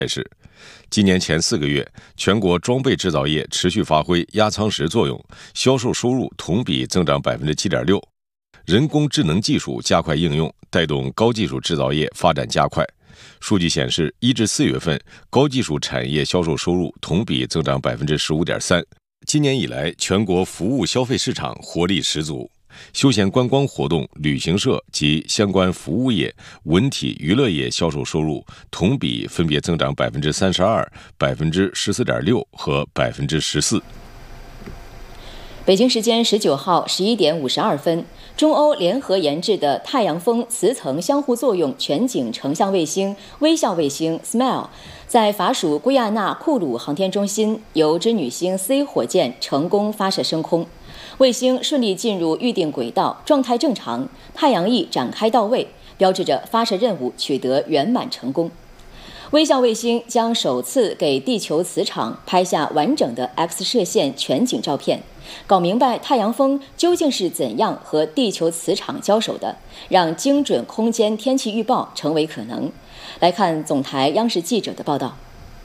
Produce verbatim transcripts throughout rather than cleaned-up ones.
今年前四个月，全国装备制造业持续发挥压舱石作用，销售收入同比增长 百分之七点六。人工智能技术加快应用，带动高技术制造业发展加快。数据显示，一至四月份，高技术产业销售收入同比增长 百分之十五点三。今年以来，全国服务消费市场活力十足。休闲观光活动、旅行社及相关服务业、文体娱乐业销售收入同比分别增长 百分之三十二、百分之十四点六 和 百分之十四。 北京时间十九号十一点五十二分，中欧联合研制的太阳风磁层相互作用全景成像卫星微笑卫星 S M I L E 在法属圭亚那库鲁航天中心由织女星 C 火箭成功发射升空，卫星顺利进入预定轨道，状态正常，太阳翼展开到位，标志着发射任务取得圆满成功。微笑卫星将首次给地球磁场拍下完整的 X 射线全景照片，搞明白太阳风究竟是怎样和地球磁场交手的，让精准空间天气预报成为可能。来看总台央视记者的报道。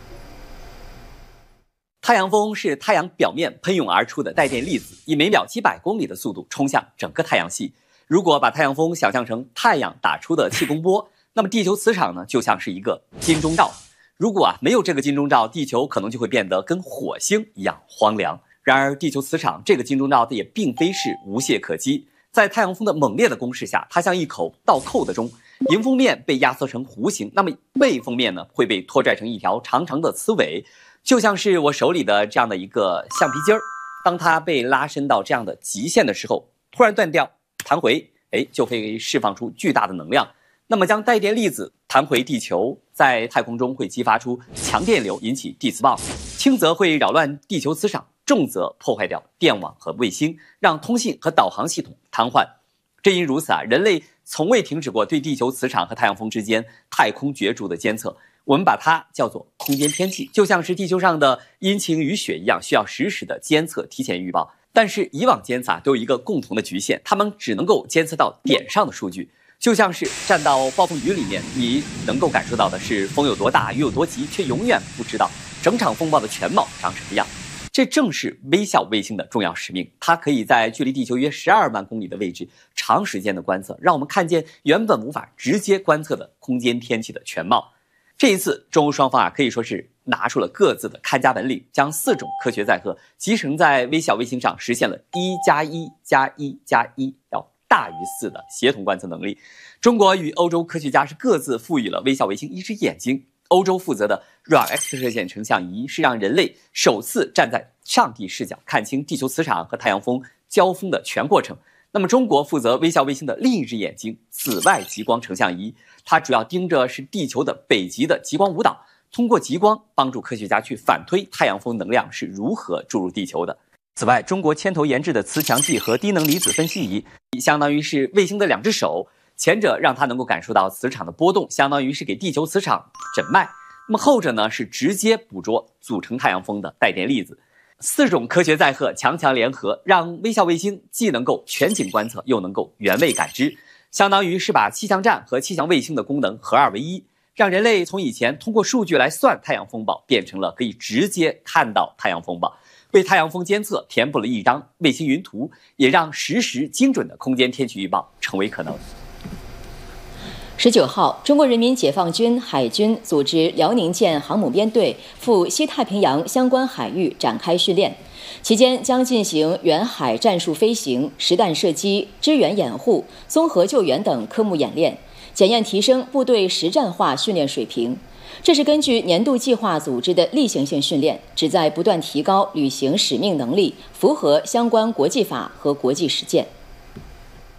太阳风是太阳表面喷涌而出的带电粒子，以每秒几百公里的速度冲向整个太阳系。如果把太阳风想象成太阳打出的气功波，那么地球磁场呢，就像是一个金钟罩。如果啊没有这个金钟罩，地球可能就会变得跟火星一样荒凉。然而，地球磁场这个金钟罩也并非是无懈可击。在太阳风的猛烈的攻势下，它像一口倒扣的钟，迎风面被压缩成弧形，那么背风面呢会被拖拽成一条长长的磁尾，就像是我手里的这样的一个橡皮筋儿。当它被拉伸到这样的极限的时候，突然断掉，弹回，哎，就会释放出巨大的能量。那么将带电粒子弹回地球，在太空中会激发出强电流，引起地磁暴，轻则会扰乱地球磁场，重则破坏掉电网和卫星，让通信和导航系统瘫痪。正因如此啊，人类从未停止过对地球磁场和太阳风之间太空角逐的监测，我们把它叫做空间天气，就像是地球上的阴晴雨雪一样，需要实时的监测，提前预报。但是以往监测啊都有一个共同的局限，它们只能够监测到点上的数据。就像是站到暴风雨里面，你能够感受到的是风有多大，雨有多急，却永远不知道整场风暴的全貌长什么样。这正是微笑卫星的重要使命，它可以在距离地球约十二万公里的位置长时间的观测，让我们看见原本无法直接观测的空间天气的全貌。这一次，中欧双方啊可以说是拿出了各自的看家本领，将四种科学载荷集成在微笑卫星上，实现了一加一加一加一要大于四的协同观测能力。中国与欧洲科学家是各自赋予了微笑卫星一只眼睛。欧洲负责的软 X 射线成像仪是让人类首次站在上帝视角看清地球磁场和太阳风交锋的全过程。那么中国负责微笑卫星的另一只眼睛紫外极光成像仪，它主要盯着是地球的北极的极光舞蹈，通过极光帮助科学家去反推太阳风能量是如何注入地球的。此外，中国牵头研制的磁强计和低能离子分析仪相当于是卫星的两只手，前者让它能够感受到磁场的波动，相当于是给地球磁场诊脉，那么后者呢是直接捕捉组成太阳风的带电粒子。四种科学载荷强强联合，让微笑卫星既能够全景观测，又能够原位感知，相当于是把气象站和气象卫星的功能合二为一，让人类从以前通过数据来算太阳风暴，变成了可以直接看到太阳风暴，为太阳风监测填补了一张卫星云图，也让实时精准的空间天气预报成为可能。 十九号，中国人民解放军海军组织辽宁舰航母编队赴西太平洋相关海域展开训练，期间将进行远海战术飞行、实弹射击、支援掩护、综合救援等科目演练，检验提升部队实战化训练水平。这是根据年度计划组织的例行性训练，旨在不断提高履行使命能力，符合相关国际法和国际实践。